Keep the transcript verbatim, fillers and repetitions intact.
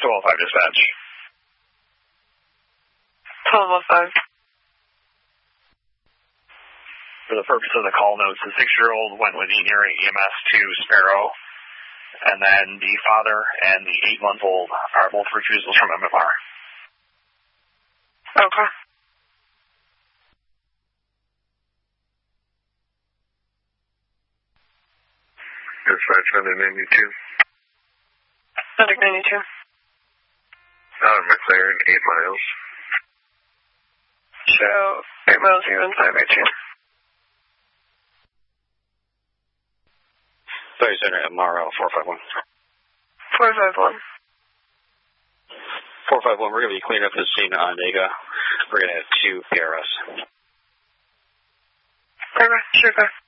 twelve oh five dispatch. twelve oh five. For the purpose of the call notes, the six-year-old went with E M S to Sparrow, and then the father and the eight-month-old are both refusals from M M R. Okay. Dispatch one ninety-two. one ninety-two. Uh, McLaren, eight miles. Show eight miles, even five eighteen. Sorry, Center, M R L four five one. four five one. four five one, we're going to be cleaning up the scene on Onega. We're going to have two P R S. Okay, sure, go.